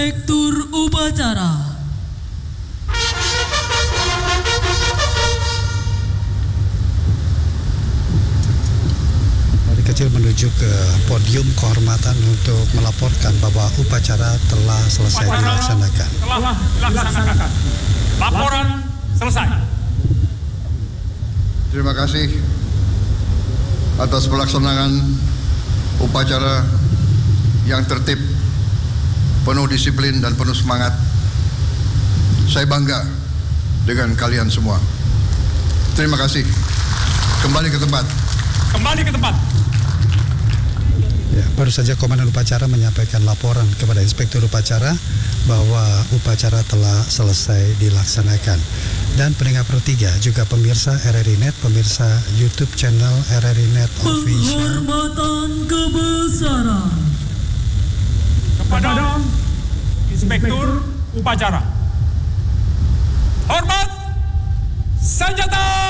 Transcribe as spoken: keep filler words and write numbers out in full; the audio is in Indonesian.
Inspektur upacara. Dari kecil menuju ke podium kehormatan untuk melaporkan bahwa upacara telah selesai Upacara dilaksanakan. Telah dilaksanakan. Laporan selesai. Terima kasih atas pelaksanaan upacara yang tertib, penuh disiplin dan penuh semangat. Saya bangga dengan kalian semua. Terima kasih. Kembali ke tempat. Kembali ke tempat. Ya, baru saja Komandan Upacara menyampaikan laporan kepada Inspektur Upacara bahwa upacara telah selesai dilaksanakan. Dan pendengar Pro tiga juga pemirsa R R I Net, pemirsa YouTube channel R R I Net Official. Penghormatan kebesaran Kepada Inspektur Upacara. Hormat senjata.